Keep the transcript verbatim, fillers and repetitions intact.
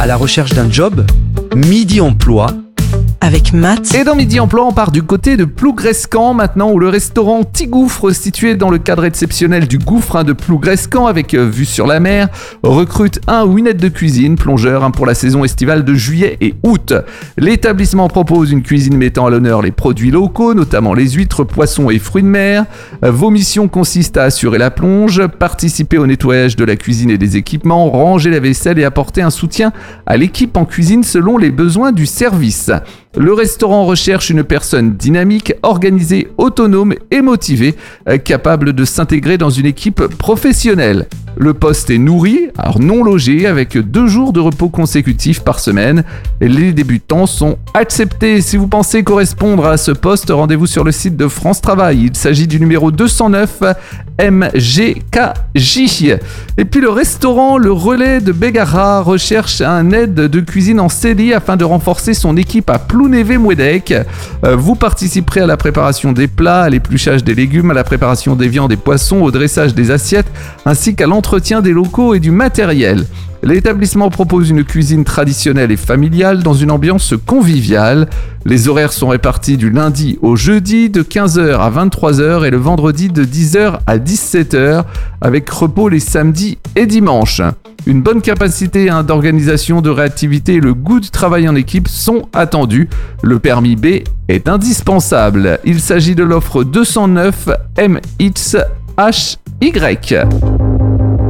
à la recherche d'un job, Midi Emploi avec Matt. Et dans Midi Emploi, on part du côté de Plougrescant maintenant, où le restaurant Petit Gouffre, situé dans le cadre exceptionnel du Gouffre hein, de Plougrescant avec euh, vue sur la mer, recrute un ou une aide de cuisine, plongeur hein, pour la saison estivale de juillet et août. L'établissement propose une cuisine mettant à l'honneur les produits locaux, notamment les huîtres, poissons et fruits de mer. Euh, vos missions consistent à assurer la plonge, participer au nettoyage de la cuisine et des équipements, ranger la vaisselle et apporter un soutien à l'équipe en cuisine selon les besoins du service. Le restaurant recherche une personne dynamique, organisée, autonome et motivée, euh, capable de s'intégrer dans une équipe professionnelle. Le poste est nourri, alors non logé, avec deux jours de repos consécutifs par semaine. Les débutants sont acceptés. Si vous pensez correspondre à ce poste, rendez-vous sur le site de France Travail. Il s'agit du numéro deux cent neuf M G K J. Et puis le restaurant Le Relais de Bégara recherche un aide de cuisine en C D I afin de renforcer son équipe à Plounévé-Mouédec. Vous participerez à la préparation des plats, à l'épluchage des légumes, à la préparation des viandes et poissons, au dressage des assiettes, ainsi qu'à l'entretien des locaux et du matériel. L'établissement propose une cuisine traditionnelle et familiale dans une ambiance conviviale. Les horaires sont répartis du lundi au jeudi de quinze heures à vingt-trois heures et le vendredi de dix heures à dix-sept heures avec repos les samedis et dimanches. Une bonne capacité hein, d'organisation, de réactivité et le goût du travail en équipe sont attendus. Le permis B est indispensable. Il s'agit de l'offre deux cent neuf M X H Y.